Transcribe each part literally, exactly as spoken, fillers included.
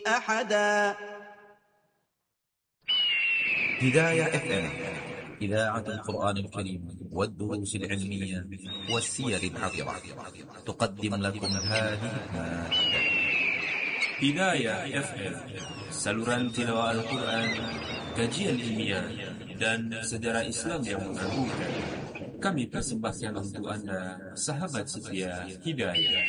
أحدا. هداية اف ام، إذاعة القرآن الكريم والدروس العلمية والسير العطرة، تقدم لكم هذه المادة. Hidayah F M, saluran tilawah Al-Quran, kajian ilmiah, dan sejarah Islam yang mengagumkan. Kami persembahkan untuk Anda, sahabat setia Hidayah.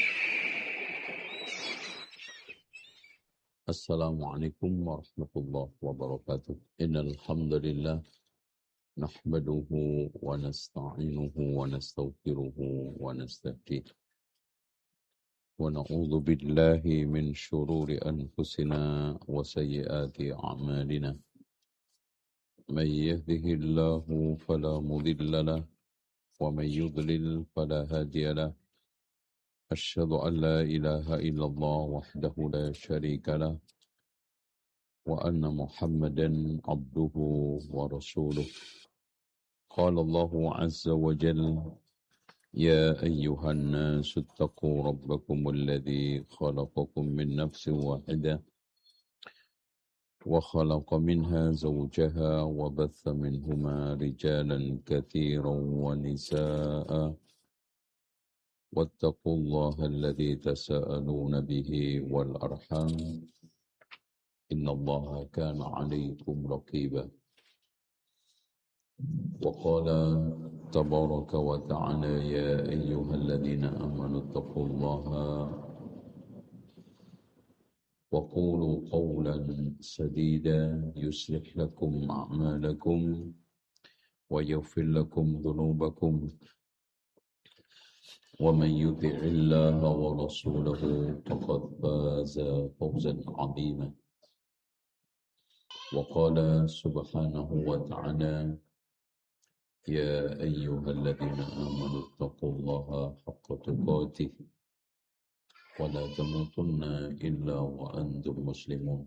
Assalamualaikum warahmatullahi wabarakatuh. Innal hamdalillah nahmaduhu wa nasta'inuhu wa nastaghfiruhu wa nastahdiih. Wa na'udzu billahi min shururi anfusina wa sayyiati a'malina. Man yahdihillahu fala mudilla lahu wa man yudlil fala hadiya lahu. Asyhadu an la ilaha illallah wahdahu la syarika lahu wa anna Muhammadan abduhu wa rasuluh. Qala Allahu azza wa jalla ya ayyuhan nasu ittaqu rabbakum alladhi khalaqakum min nafsin wahidah wa khalaqa minha zawjaha wa batha minhuma rijalan katsiran wa nisaa'a wattaqullaha alladhi tasaaluna bihi wal arham innallaha kana 'alaykum raqiba. وقال تبارك وتعالى يا أيها الذين آمنوا اتقوا الله وقولوا قولا سديدا يصلح لكم أعمالكم ويغفر لكم ذنوبكم ومن يطع الله ورسوله فقد فاز فوزا عظيما. وقال سبحانه وتعالى يا أيها الذين آمنوا اتقوا الله حق تقاته ولا تموتن إلا وأنتم مسلمون.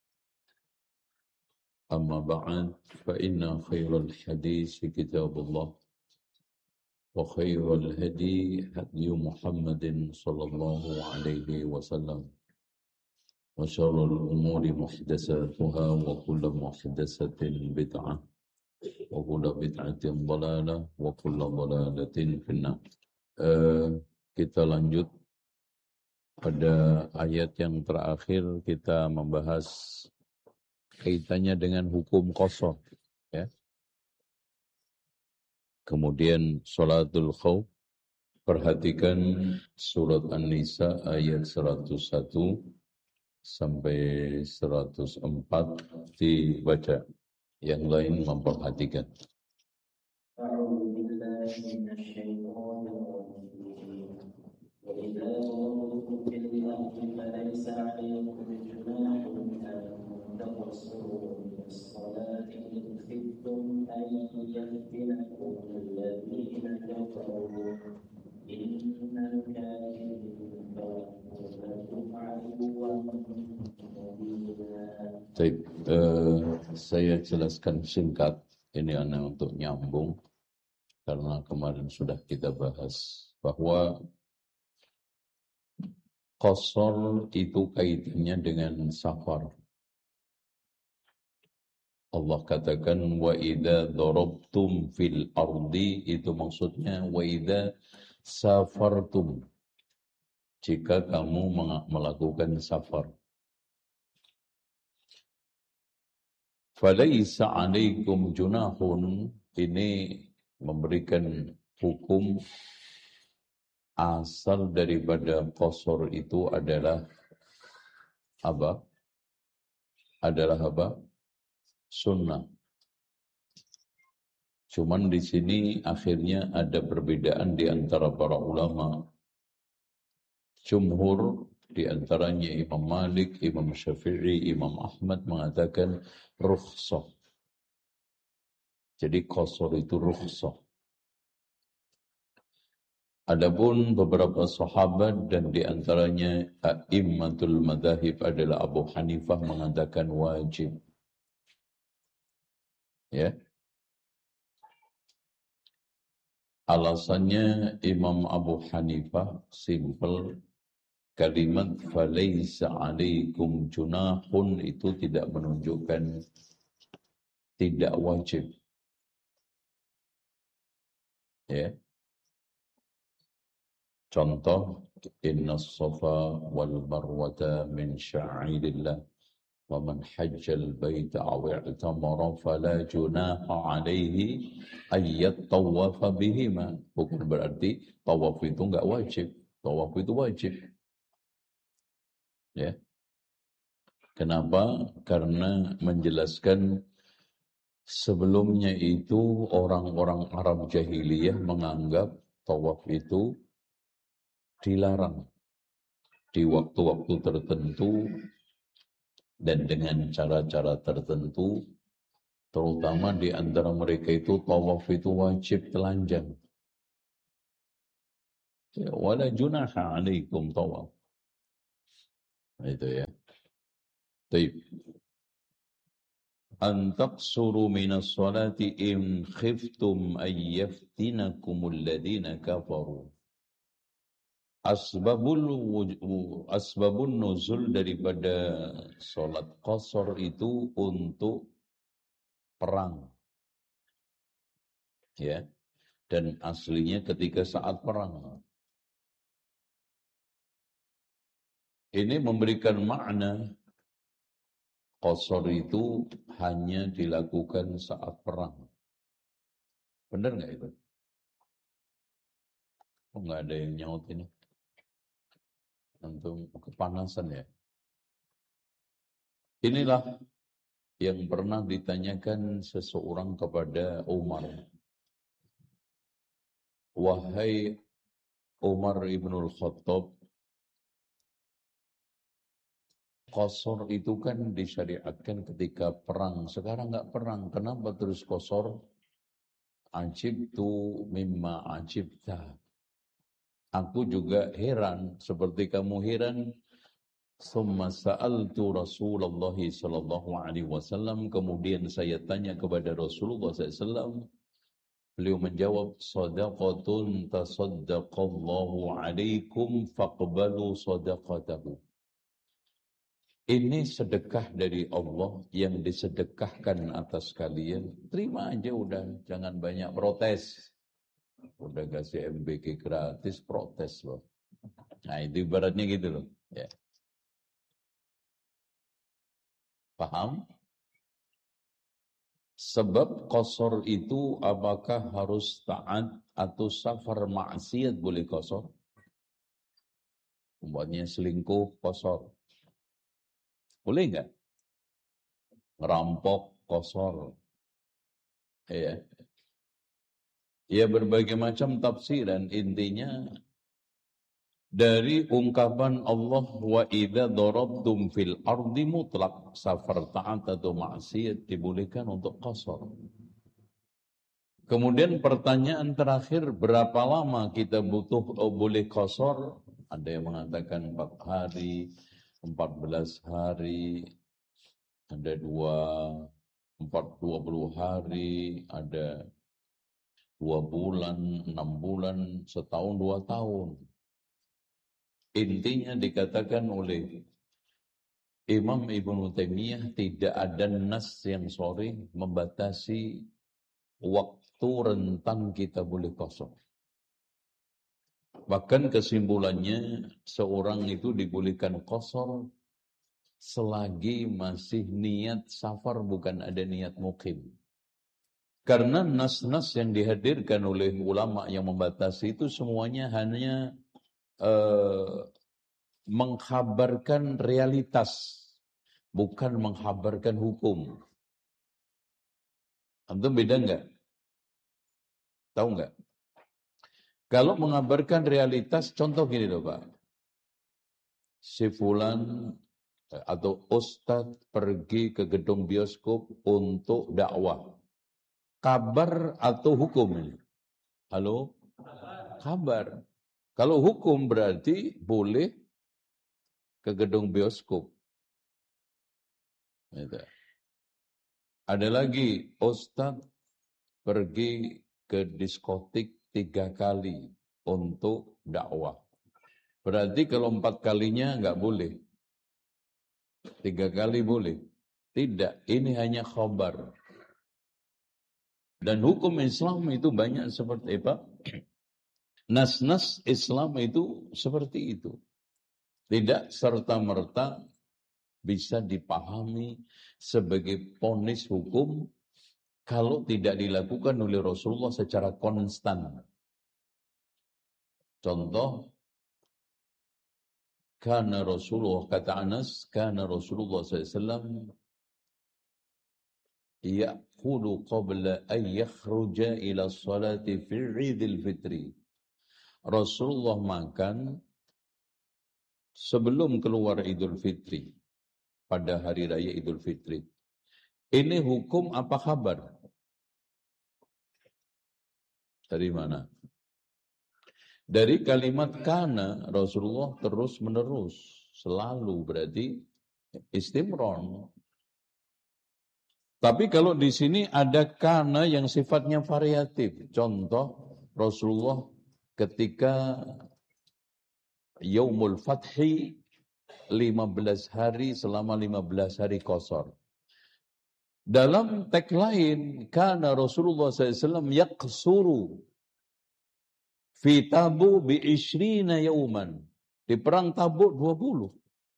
أما بعد فإن خير الحديث كتاب الله وخير الهدي هدي محمد صلى الله عليه وسلم وشر الأمور محدثاتها وكل محدثة بدعة wa kullu bid'atin dhalalah wa kullu dhalalatin finnar. Uh, kita lanjut pada ayat yang terakhir, kita membahas kaitannya dengan hukum qasar, ya. Kemudian sholatul khauf, perhatikan surat An-Nisa ayat seratus satu sampai seratus empat dibaca. Yang lain memperhatikan. A'udzu billahi minasyaitonir rajim. Wa idza kuntum fil ardi falaysa 'alaykum junahun an taqsuru minas salati in khiftum an yaftinakum alladhina kafaru innal kafirina lakum 'aduwwan mubina. Baik, uh, saya jelaskan singkat, ini hanya untuk nyambung, karena kemarin sudah kita bahas bahwa qasar itu kaitannya dengan safar. Allah katakan wa idza darabtum fil ardi, itu maksudnya wa idza safartum, jika kamu melakukan safar. Falaisa 'alaikum junahun, ini memberikan hukum asal daripada qasar itu adalah apa? Adalah apa? Sunnah. Cuman di sini akhirnya ada perbedaan di antara para ulama. Jumhur, di antaranya Imam Malik, Imam Syafi'i, Imam Ahmad mengatakan rukhsah. Jadi qasar itu rukhsah. Adapun beberapa sahabat dan di antaranya a'immatul madzhab adalah Abu Hanifah mengatakan wajib. Ya. Alasannya Imam Abu Hanifah simple, Kalimat falaisa alaikum junahun itu tidak menunjukkan tidak wajib. Ya. Contoh, inna safa wal marwata min sya'airillah wa man hajjal baita aw i'tamara fala junaha alaihi ayyat tawafa bihima. Bukan berarti tawaf itu enggak wajib. Tawaf itu wajib. Ya. Kenapa? Karena menjelaskan sebelumnya itu orang-orang Arab jahiliyah menganggap tawaf itu dilarang di waktu-waktu tertentu dan dengan cara-cara tertentu, terutama di antara mereka itu tawaf itu wajib telanjang. Ya, wala junaha alaikum tawaf. Itu ya. Taib. An taqsuru minas salati in khiftum ay yaftinakumul ladina kafaru. Asbabul asbabun nuzul daripada salat qasar itu untuk perang. Ya. Dan aslinya ketika saat perang. Ini memberikan makna qasar itu hanya dilakukan saat perang. Benar nggak itu? Oh, nggak ada yang nyaut ini. Antum kepanasan ya. Inilah yang pernah ditanyakan seseorang kepada Umar. Wahai Umar ibnul Khattab, qasar itu kan disyariatkan ketika perang. Sekarang nggak perang. Kenapa terus qasar? Ajibtu mimma ajibta. Aku juga heran seperti kamu heran. Summa sa'altu Rasulullah sallallahu alaihi wasallam. Kemudian saya tanya kepada Rasulullah sallallahu alaihi wasallam. Beliau menjawab, sadaqatun tasaddaqallahu alaikum faqbalu sadaqatahu. Ini sedekah dari Allah yang disedekahkan atas kalian. Terima aja udah, jangan banyak protes. Udah kasih M B K gratis, protes loh. Nah itu ibaratnya gitu loh. Ya. Paham? Sebab qasar itu apakah harus taat atau safar maksiat boleh qasar? Umpamanya selingkuh qasar. Boleh enggak? Ngerampok qasar. Ya. Ya berbagai macam tafsiran, intinya dari ungkapan Allah wa idza darabtum fil ardi mutlaq, safar taat atau maksiat dibolehkan untuk qasar. Kemudian pertanyaan terakhir, berapa lama kita butuh oh, boleh qasar? Ada yang mengatakan empat hari, empat belas hari, ada dua empat dua puluh hari, ada dua bulan, enam bulan, setahun, dua tahun. Intinya dikatakan oleh Imam Ibnu Taimiyah tidak ada nas yang sorry membatasi waktu rentang kita boleh qasar. Bahkan kesimpulannya seorang itu dibolehkan qasar selagi masih niat safar, bukan ada niat mukim. Karena nas-nas yang dihadirkan oleh ulama yang membatasi itu semuanya hanya uh, mengkhabarkan realitas, bukan mengkhabarkan hukum. Antum beda enggak? Tahu enggak? Kalau mengabarkan realitas, contoh gini loh Pak. Si fulan atau ustadz pergi ke gedung bioskop untuk dakwah. Kabar atau hukum ini? Halo? Kabar. Kalau hukum berarti boleh ke gedung bioskop. Gitu. Ada lagi, ustadz pergi ke diskotik tiga kali untuk dakwah. Berarti kalau empat kalinya nggak boleh. Tiga kali boleh. Tidak, ini hanya khabar. Dan hukum Islam itu banyak seperti apa? Nas-nas Islam itu seperti itu. Tidak serta-merta bisa dipahami sebagai vonis hukum kalau tidak dilakukan oleh Rasulullah secara konstan. Contoh, karena Rasulullah, kata Anas, karena Rasulullah sallallahu alaihi wasallam ya'kulu qabla an yakhruja ila salati fi Idul Fitri. Rasulullah makan sebelum keluar Idul Fitri, pada hari raya Idul Fitri. Ini hukum apa kabar? Dari mana? Dari kalimat kana, Rasulullah terus menerus, selalu, berarti istimron. Tapi kalau di sini ada kana yang sifatnya variatif. Contoh, Rasulullah ketika Yaumul Fathi lima belas hari, selama lima belas hari qasar. Dalam teks lain, kana Rasulullah sallallahu alaihi wasallam yaqsuru fi Tabu bi ishrina yauman. Di perang Tabuk dua puluh.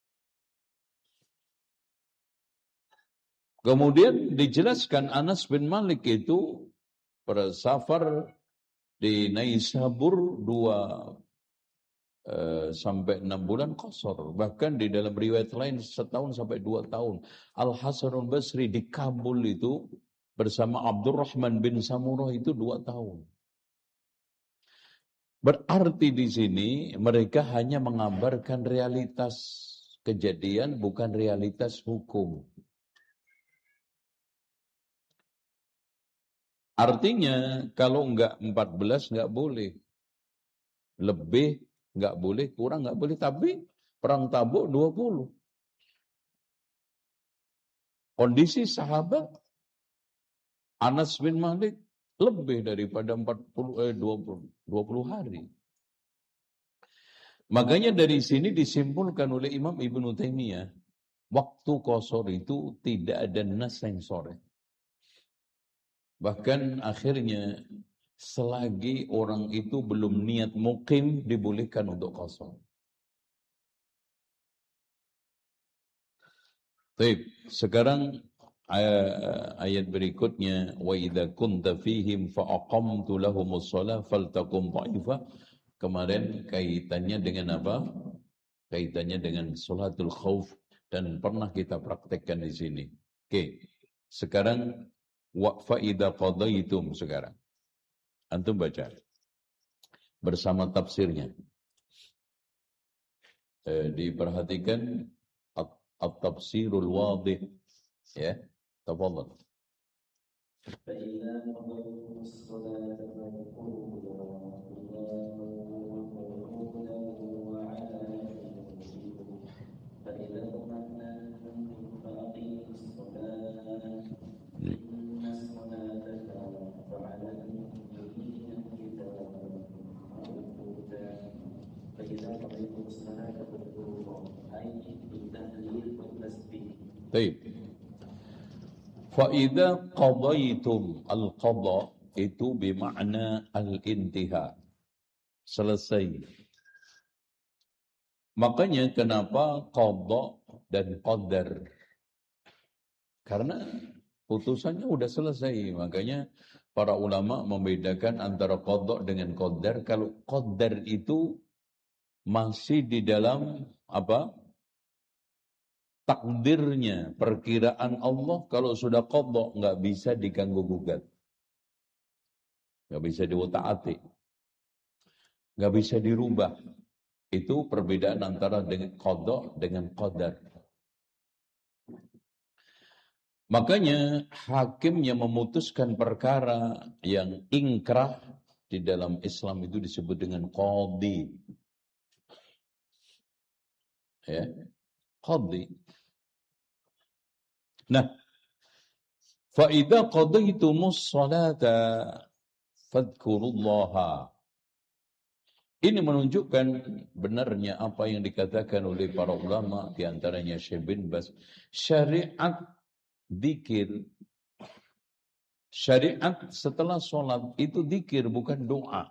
Kemudian dijelaskan Anas bin Malik itu pada safar di Naisabur dua uh, sampai enam bulan qasar. Bahkan di dalam riwayat lain setahun sampai dua tahun. Al-Hasanul Basri di Kabul itu bersama Abdurrahman bin Samurah itu dua tahun. Berarti di sini mereka hanya mengabarkan realitas kejadian, bukan realitas hukum. Artinya kalau enggak empat belas enggak boleh. Lebih enggak boleh, kurang enggak boleh. Tapi perang Tabuk dua puluh. Kondisi sahabat Anas bin Malik lebih daripada empat puluh, eh, dua puluh, dua puluh hari. Makanya dari sini disimpulkan oleh Imam Ibnu Taimiyah, waktu qasar itu tidak ada nas yang sore. Bahkan akhirnya selagi orang itu belum niat mukim dibolehkan untuk qasar. Baik, sekarang ayat berikutnya, wa idza kunta fihim fa aqamtu lahumus shalah faltaqum ta'ifah. Kemarin kaitannya dengan apa? Kaitannya dengan salatul khauf dan pernah kita praktekkan di sini. Oke. Sekarang wa fa idza qadaitum sekarang. Antum baca bersama tafsirnya. Eh, diperhatikan at-tafsirul wadih, ya. Tafadhal. فإذا قضيتم الصلاة فاذكروا الله قياما وعلى جنوبكم فإذا اطمأننتم فأقيموا الصلاة إن الصلاة كانت على المؤمنين كتابا موقوتا فإذا قضيتم الصلاة فاذكروا الله أي بالتهليل والتسبيح. طيب. Fa'idha qadaitum, al-qadha itu bermakna al-intiha, selesai. Makanya kenapa qadha dan qadar? Karena putusannya udah selesai. Makanya para ulama membedakan antara qadha dengan qadar. Kalau qadar itu masih di dalam apa? Takdirnya, perkiraan Allah. Kalau sudah qadha nggak bisa diganggu gugat, nggak bisa diutak-atik, nggak bisa dirubah. Itu perbedaan antara dengan qadha dengan qadar. Makanya hakim yang memutuskan perkara yang ingkrah di dalam Islam itu disebut dengan qadhi. Ya, qadhi. Nah, fa idza qadaytumus salata fadhkurullaha. Ini menunjukkan benarnya apa yang dikatakan oleh para ulama, di antaranya Syekh bin Baz. Syariat zikir, syariat setelah sholat itu zikir, bukan doa.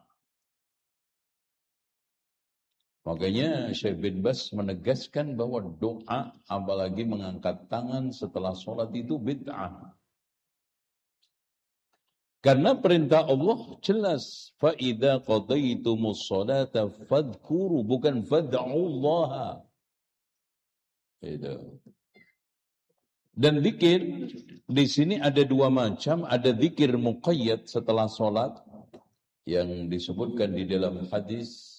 Makanya Syekh bin Baz menegaskan bahwa doa, apalagi mengangkat tangan setelah sholat itu bid'ah. Karena perintah Allah jelas, فَإِذَا قَضَيْتُمُ الصَّلَاةَ فَاذْكُرُوا, bukan فَادْعُوا. Itu. Dan zikir di sini ada dua macam, ada zikir muqayyad setelah sholat yang disebutkan di dalam hadis.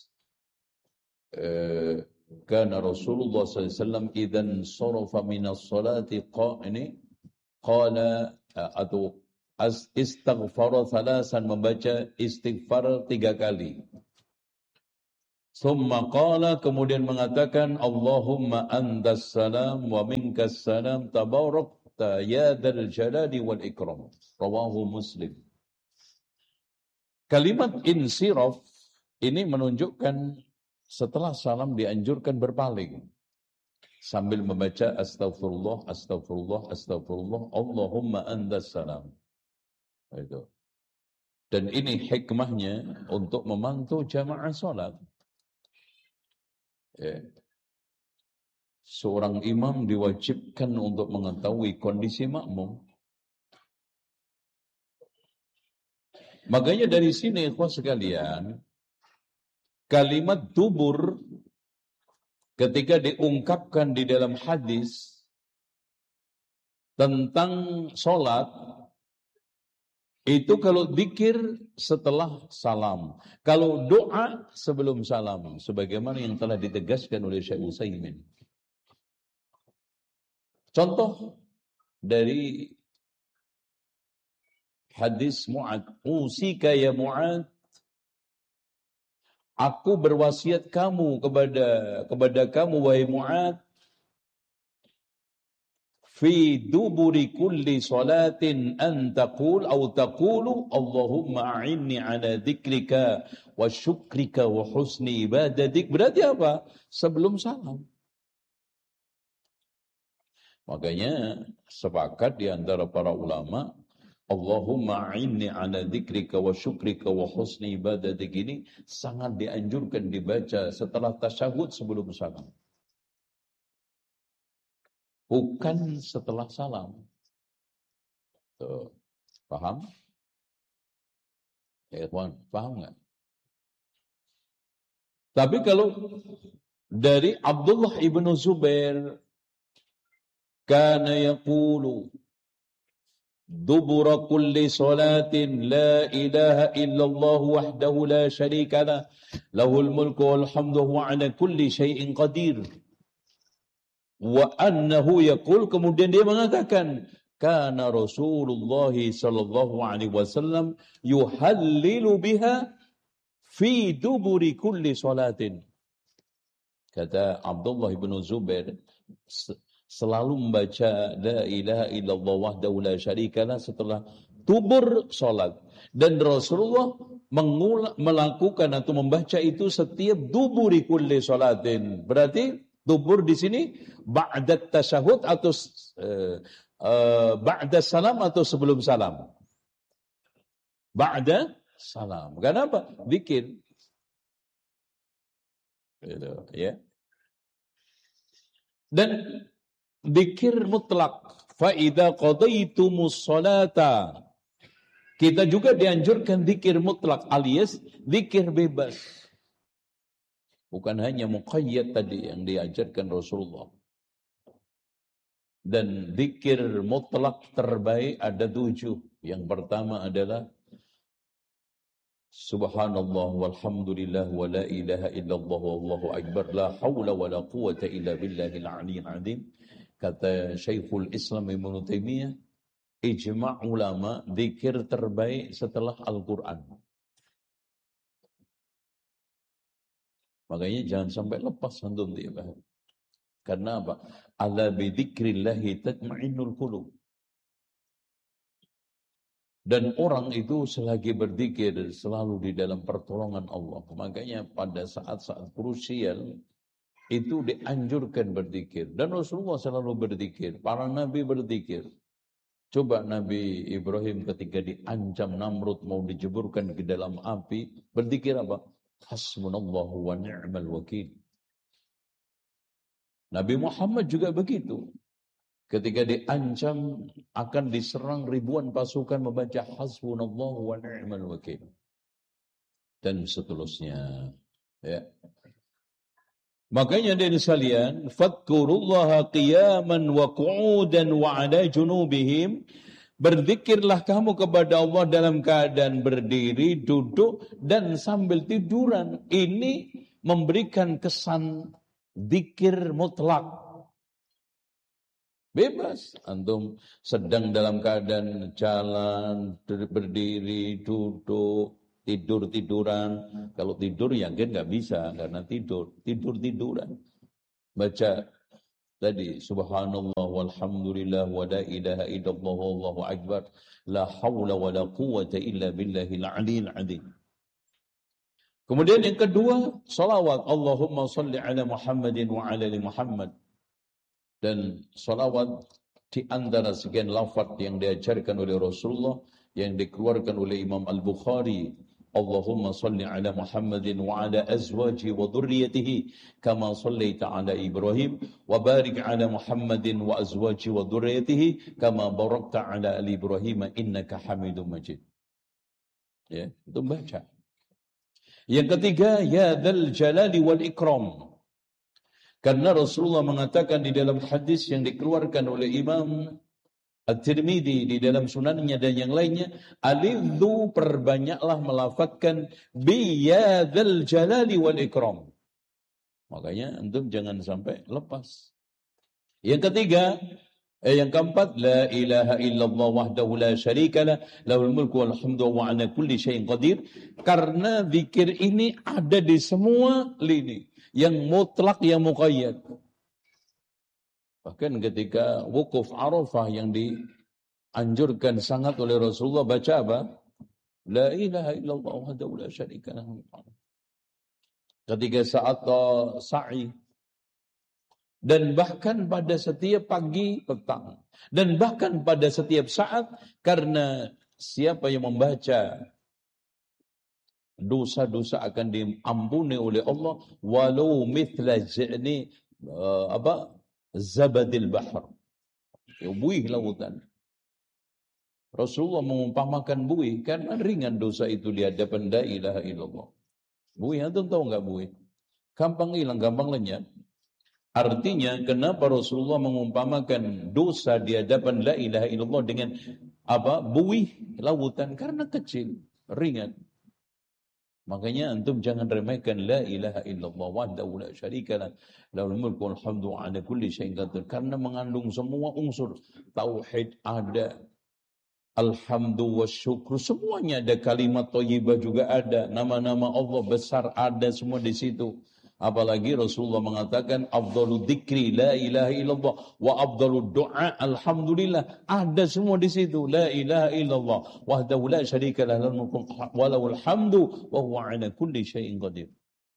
Karena Rasulullah sallallahu alaihi wasallam idzan sarafa minas salati qani qala atau istighfar salasan, membaca istighfar tiga kali. Summa qala, kemudian mengatakan Allahumma antas salam wa minkas salam tabarakta ya dzal jalali wal ikram. Rawahu Muslim. Kalimat insiraf ini menunjukkan setelah salam dianjurkan berpaling sambil membaca astagfirullah, astagfirullah, astagfirullah, Allahumma antas salam. Itu. Dan ini hikmahnya untuk memantau jamaah salat. Ya. Seorang imam diwajibkan untuk mengetahui kondisi makmum. Makanya dari sini ikhwah sekalian, kalimat dubur ketika diungkapkan di dalam hadis tentang sholat, itu kalau zikir setelah salam, kalau doa sebelum salam, sebagaimana yang telah ditegaskan oleh Syekh Utsaimin. Contoh dari hadis Mu'ad, usika ya Mu'ad, aku berwasiat kamu kepada kepada kamu wahai Mu'ad, fi duburi kulli salatin an taqul aw taqulu Allahumma a'inni ala dzikrika wa syukrika wa husni ibadatik. Berarti apa? Sebelum salam. Makanya sepakat di antara para ulama, Allahumma a'inni ala dzikrika wa syukrika wa husni ibadatik ini sangat dianjurkan dibaca setelah tasyahud sebelum salam. Bukan setelah salam. Tuh. Paham? Ya, Tuan, paham nggak? Tapi kalau dari Abdullah ibnu Zubair, kana yaqulu dubura kulli salatin la ilaha illallah wahdahu la syarika lah, lahul mulku wal hamdu wa ala kulli syai'in qadir. Wa annahu yaqul, kemudian dia mengatakan, kana Rasulullah sallallahu alaihi wasallam yuhallilu biha fi duburi kulli salatin. Kata Abdullah bin Zubair, selalu membaca la ilaha illallah wahdahu la syarikalah setelah dubur salat, dan Rasulullah mengula, melakukan atau membaca itu setiap duburi kulli salatin. Berarti dubur di sini ba'da tasyahud atau uh, uh, ba'da salam atau sebelum salam? Ba'da salam. Kenapa? Zikir. Gitu, ya. Dan zikir mutlak. Fa idza qadaytumus sholata. Kita juga dianjurkan zikir mutlak alias zikir bebas. Bukan hanya muqayyad tadi yang diajarkan Rasulullah. Dan zikir mutlak terbaik ada tujuh. Yang pertama adalah Subhanallah walhamdulillah wa la ilaha illallah wallahu akbar la hawla wa la quwata illa billahil aliyyil azim. Kata Syekhul Islam Ibnu Taimiyah, ijma' ulama, zikir terbaik setelah Al-Quran. Makanya jangan sampai lepas antum dia. Karena apa? Ala bi dzikrillahi tatma'innul qulub. Dan orang itu selagi berzikir selalu di dalam pertolongan Allah. Makanya pada saat-saat krusial itu dianjurkan berzikir. Dan Rasulullah selalu berzikir. Para nabi berzikir. Coba Nabi Ibrahim ketika diancam Namrud mau dijeburkan ke dalam api. Berzikir apa? Hasbunallahu wa ni'mal wakil. Nabi Muhammad juga begitu. Ketika diancam akan diserang ribuan pasukan membaca hasbunallahu wa ni'mal wakil. Dan seterusnya. Ya. Makanya dari sekalian, fadkurullaha qiyaman wa qu'udan wa ala junubihim. Berzikirlah kamu kepada Allah dalam keadaan berdiri, duduk, dan sambil tiduran. Ini memberikan kesan zikir mutlak. Bebas, antum sedang dalam keadaan jalan, berdiri, duduk, tidur-tiduran. Kalau tidur ya kan nggak bisa karena tidur, tidur-tiduran. Baca tadi subhanallah walhamdulillah wa la ilaha illallah wallahu akbar la haula wa la quwwata illa billahil aliyil azim. Kemudian yang kedua, salawat. Allahumma salli ala Muhammadin wa ala ali Muhammad. Dan salawat di antara sekian lafaz yang diajarkan oleh Rasulullah yang dikeluarkan oleh Imam Al-Bukhari. Allahumma salli ala Muhammadin wa ala azwaji wa dhurriyyatihi kama sallaita ala Ibrahim wa barik ala Muhammadin wa azwaji wa dhurriyyatihi kama barakta ala ali Ibrahim innaka Hamidum Majid. Ya, itu baca. Yang ketiga, ya dzal jalali wal ikram. Karena Rasulullah mengatakan di dalam hadis yang dikeluarkan oleh Imam At-Tirmidzi di dalam sunannya dan yang lainnya, alidhu, perbanyaklah melafadzkan bi ya dzal jalali wal ikram. Makanya antum jangan sampai lepas. Yang ketiga, eh, yang keempat, la ilaha illallah wahdahu la syarikalah lahul mulku wal hamdu wa ala kulli syai'in qadir. Karena zikir ini ada di semua lini, yang mutlak, yang muqayyad. Bahkan ketika wukuf Arafah yang dianjurkan sangat oleh Rasulullah, baca apa? La ilaha illallah wahdahu la syarikalah. Ketika saat uh, sa'i. Dan bahkan pada setiap pagi petang. Dan bahkan pada setiap saat, karena siapa yang membaca dosa-dosa akan diampuni oleh Allah walau mithla ini uh, apa zabadil bahr, ya, buih lautan. Rasulullah mengumpamakan buih karena ringan dosa itu di hadapan la ilaha illallah. Buih, antum tahu enggak buih? Gampang hilang, gampang lenyap. Artinya kenapa Rasulullah mengumpamakan dosa di hadapan la ilaha illallah dengan apa? Buih lautan, karena kecil, ringan. Makanya antum jangan remehkan la ilaha illallah wahdahu la syarikalah lahul mulku wal hamdu ala kulli syai'in qadir, karena mengandung semua unsur tauhid ada, alhamdu wasyukur semuanya ada, kalimat thayyibah juga ada, nama-nama Allah besar ada semua di situ. Apalagi Rasulullah mengatakan afdhalu dzikri la ilaha illallah wa afdhalu du'a alhamdulillah, ada semua di situ. La ilaha illallah wahdahu la syarika lahu lahul mulku wa lahul hamdu wa huwa ala kulli syai'in qadir.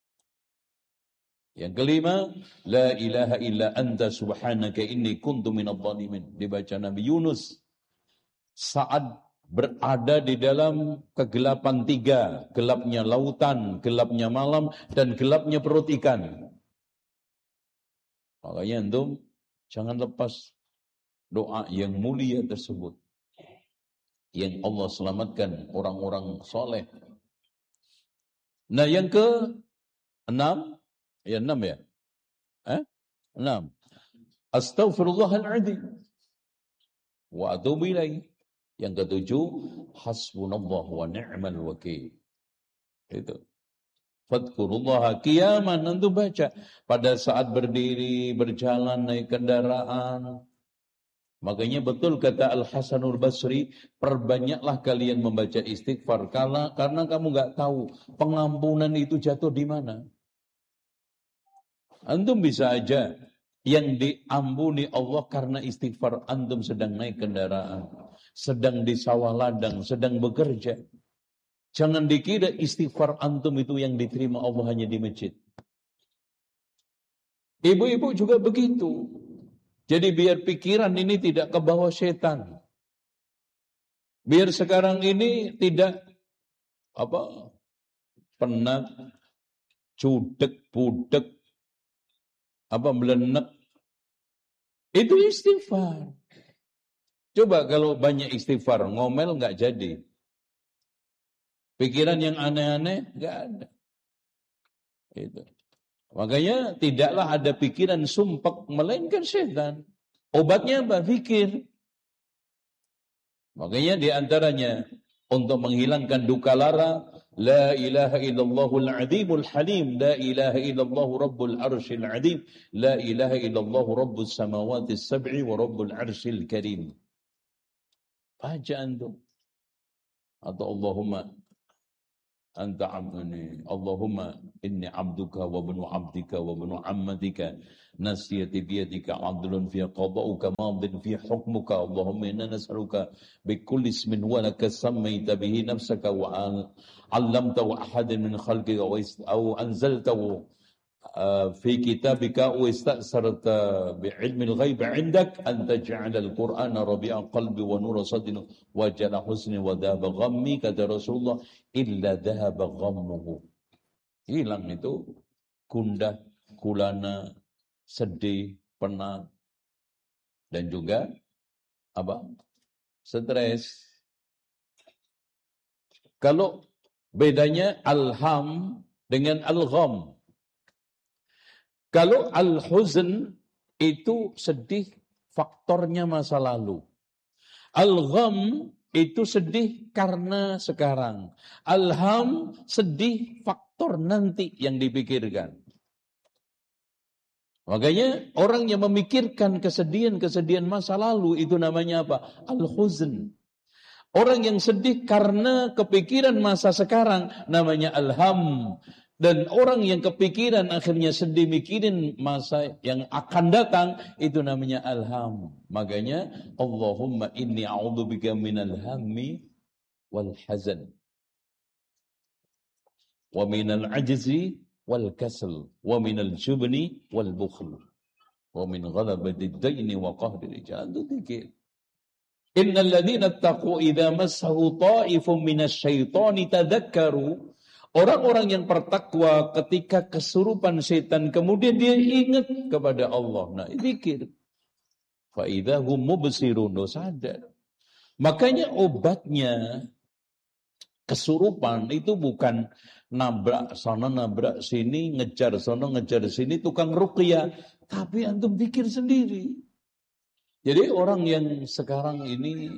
Yang kelima, la ilaha illa anta subhanaka inni kuntu minadh dhalimin. Dibaca Nabi Yunus saat berada di dalam kegelapan tiga, gelapnya lautan, gelapnya malam, dan gelapnya perut ikan. Makanya antum jangan lepas doa yang mulia tersebut, yang Allah selamatkan orang-orang soleh. Nah, yang ke enam, ya enam ya, eh? enam. Astaghfirullahaladzim wa atubu ilaih. Yang ketujuh, hasbunallah wa ni'mal wakil. Itu. Fadkurullaha qiyaman, nanti baca pada saat berdiri, berjalan, naik kendaraan. Makanya betul kata Al-Hasanul Basri, perbanyaklah kalian membaca istighfar karena karena kamu enggak tahu pengampunan itu jatuh di mana. Antum bisa aja yang diampuni Allah karena istighfar antum sedang naik kendaraan, sedang di sawah ladang, sedang bekerja. Jangan dikira istighfar antum itu yang diterima Allah hanya di masjid. Ibu-ibu juga begitu. Jadi biar pikiran ini tidak ke bawah setan. Biar sekarang ini tidak apa penat, cudek, budek, apa melenek. Itu istighfar. Coba kalau banyak istighfar, ngomel nggak jadi. Pikiran yang aneh-aneh nggak ada. Itu. Makanya tidaklah ada pikiran sumpek melainkan setan. Obatnya apa? Fikir. Makanya di antaranya untuk menghilangkan duka lara, la ilaha illallahul azimul halim, la ilaha illallahu rabbul arsyil azim, la ilaha illallahu rabbus samawati sab'i wa rabbul arsyil karim. Baca antum. Atau Allahumma anta abduni, Allahumma inni abduka wa ibnu abdika wa ibnu ammatika nasiyati biyadika adlun fi qada'uka madin fi hukmuka Allahumma inna nas'aluka bi kulli ismin wa laka sammaita bihi nafsaka wa 'allamtahu ahadan min khalqika aw anzaltahu في كتابك واستأثرت بعلم الغيب عندك أن تجعل القرآن ربيع قلبي ونور صدري وجل حزني وذهب غمي kata Rasulullah illa dhahaba ghammuhu. Hilang itu gundah, gulana, sedih, penat dan juga apa? Stres. Kalau bedanya alham dengan al-gham. Kalau al-huzn itu sedih faktornya masa lalu. Al-gham itu sedih karena sekarang. Al-ham sedih faktor nanti yang dipikirkan. Makanya orang yang memikirkan kesedihan-kesedihan masa lalu itu namanya apa? Al-huzn. Orang yang sedih karena kepikiran masa sekarang namanya al-ham. Dan orang yang kepikiran akhirnya sedih mikirin masa yang akan datang itu namanya alham. Makanya Allahumma inni a'udzubika minal hammi wal hazan wa minal ajzi wal kasal wa minal jubni wal bukhl wa min ghalabati ad-daini wa qahri rijal. Itu dikir. Innal ladzina ittaqu idza massahu ta'ifun minasy syaitani tadzakkaru. Orang-orang yang bertakwa ketika kesurupan setan kemudian dia ingat kepada Allah. Nah, zikir. Fa idza hum mubsirun, sadar. Makanya obatnya kesurupan itu bukan nabrak sana nabrak sini, ngejar sana ngejar sini tukang ruqyah, tapi antum zikir sendiri. Jadi orang yang sekarang ini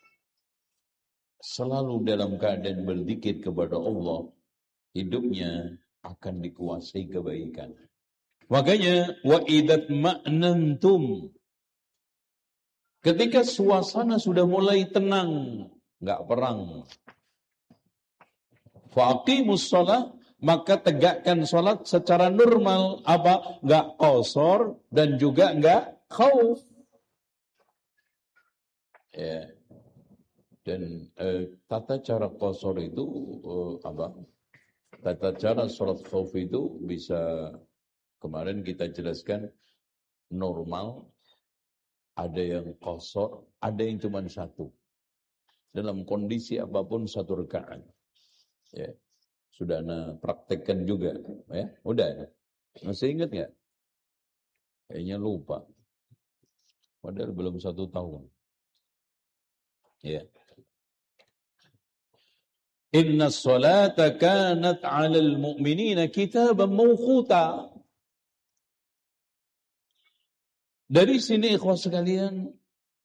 selalu dalam keadaan berzikir kepada Allah, hidupnya akan dikuasai kebaikan. Makanya wa idat ma'nantum, ketika suasana sudah mulai tenang, enggak perang, faqimus shalah, maka tegakkan salat secara normal, apa? Enggak qasar dan juga enggak khauf. Ya. Dan eh, tata cara qasar itu eh, apa? Tata cara sholat khauf itu bisa, kemarin kita jelaskan, normal, ada yang qasar, ada yang cuma satu. Dalam kondisi apapun satu rakaat. Ya. Sudah ana praktekkan juga. Ya, udah ya. Masih ingat nggak? Kayaknya lupa. Padahal belum satu tahun. Ya. Inna sholata kanat 'alal mu'minina kitaban mawquta. Dari sini ikhwah sekalian,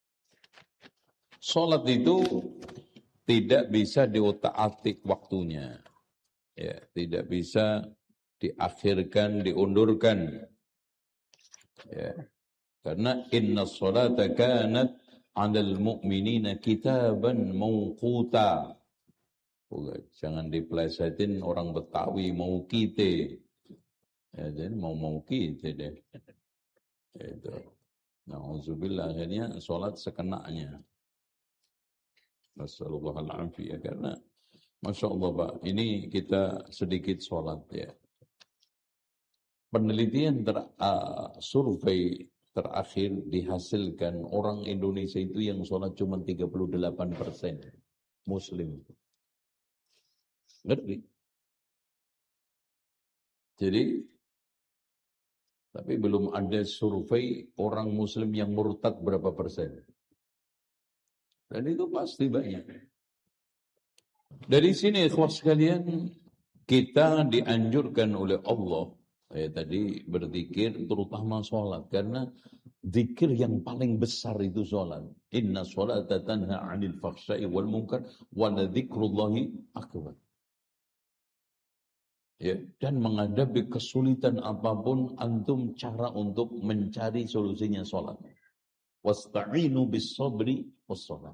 salat itu tidak bisa diotak-atik waktunya. Ya, tidak bisa diakhirkan, diundurkan. Ya. Karena inna sholata kanat 'alal mu'minina kitaban mawquta. Jangan diplesetin orang Betawi mau kite. Ya, jadi mau mau kite deh. Itu. Nauzubillah, akhirnya sholat sekenanya. Nasallallahu alaihi karena Masya Allah Pak, ini kita sedikit sholat ya. Penelitian ter, uh, survei terakhir dihasilkan orang Indonesia itu yang sholat cuma tiga puluh delapan persen Muslim. Ngerti? Jadi, tapi belum ada survei orang Muslim yang murtad berapa persen. Dan itu pasti banyak. Dari sini, ikhwan sekalian, kita dianjurkan oleh Allah, ya tadi berzikir, terutama sholat. Karena zikir yang paling besar itu sholat. Inna sholata tanha 'anil fahsya'i wal munkar wa la dzikrullahi akbar. Ya, dan menghadapi kesulitan apapun, antum cara untuk mencari solusinya sholat. Wasta'inu bis sabri was sholat.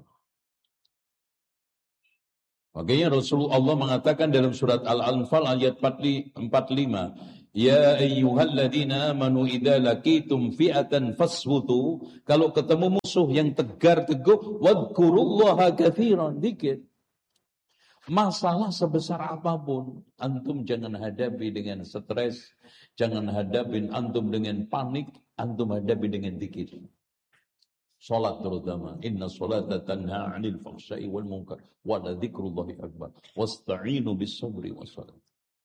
Makanya Rasulullah mengatakan dalam surat Al-Anfal ayat empat puluh lima, ya ayyuhalladzina amanu idza laqitum fi'atan fasbutu, kalau ketemu musuh yang tegar teguh, wadhkurullaha katsiran, dzikir. Masalah sebesar apapun, antum jangan hadapi dengan stres, jangan hadapin antum dengan panik, antum hadapi dengan dzikir. Salat terutama, inna salata tanha 'anil fahsya'i wal munkar wa la dzikrullahi akbar wasta'inu bis sabri was salat.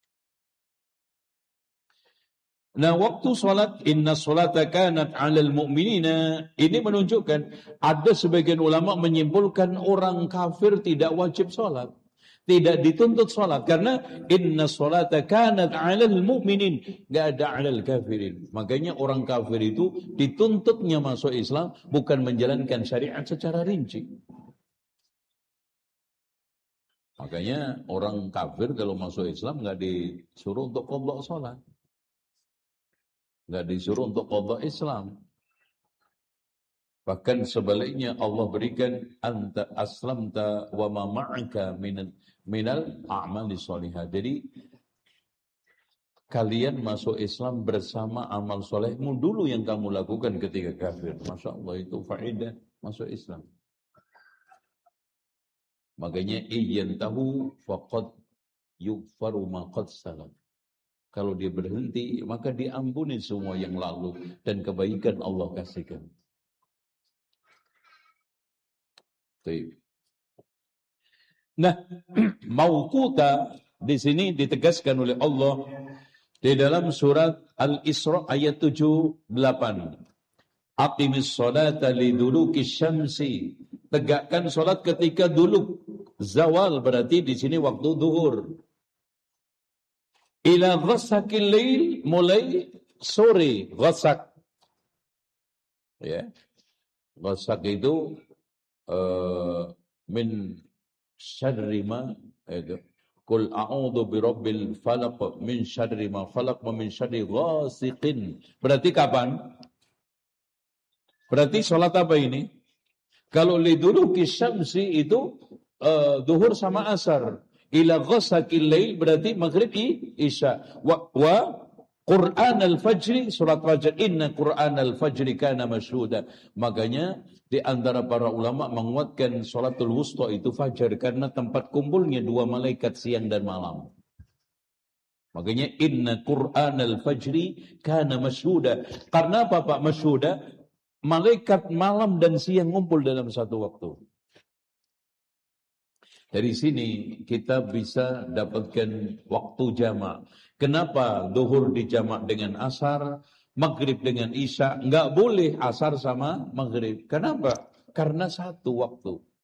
Nah, waktu salat inna salata kanat 'alal mu'minina, ini menunjukkan ada sebagian ulama menyimpulkan orang kafir tidak wajib salat, tidak dituntut salat karena inna salata kanat 'alal mu'minin, enggak ada 'alal kafirin. Makanya orang kafir itu dituntutnya masuk Islam bukan menjalankan syariat secara rinci. Makanya orang kafir kalau masuk Islam enggak disuruh untuk qadha salat. Enggak disuruh untuk qadha Islam. Bahkan sebaliknya Allah berikan anta aslamta wa ma ma'aka minal minal a'mali sholihah. Jadi kalian masuk Islam bersama amal solehmu dulu yang kamu lakukan ketika kafir. Masya Allah, itu faedah masuk Islam. Makanya iyantahu faqad yughfaru ma qad salaf. Kalau dia berhenti maka diampuni semua yang lalu dan kebaikan Allah kasihkan. Nah, mauquta di sini ditegaskan oleh Allah di dalam surat Al-Isra ayat tujuh puluh delapan. Aqimis sholata liduluki syamsi. Tegakkan salat ketika duluk zawal, berarti di sini waktu zuhur. Ila ghasaqil lail, mulai sore, ghasaq. Ya. Ghasaq itu Uh, min syarri ma itu qul a'udzu birabbil falaq min syarri ma khalaq wa min syarri ghasiqin. Berarti kapan? Berarti salat apa ini? Kalau liduluki syamsi itu uh, zuhur sama asar. Ila ghasaqil lail berarti maghrib isya. Wa, wa Quran al-Fajri, surat Fajr, inna Quran al-Fajri kana masyhuda. Makanya di antara para ulama menguatkan salatul wusta itu Fajar karena tempat kumpulnya dua malaikat siang dan malam. Makanya inna Quran al-Fajri kana masyhuda. Karena apa Pak masyhuda? Malaikat malam dan siang ngumpul dalam satu waktu. Dari sini kita bisa dapatkan waktu jamak. Kenapa zuhur dijamak dengan asar, maghrib dengan isya? Enggak boleh asar sama maghrib. Kenapa? Karena satu waktu.